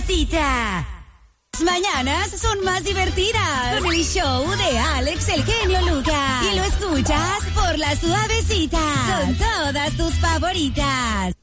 suavecita. Las mañanas son más divertidas con el show de Alex el Genio Lucas. Y lo escuchas por La Suavecita con todas tus favoritas.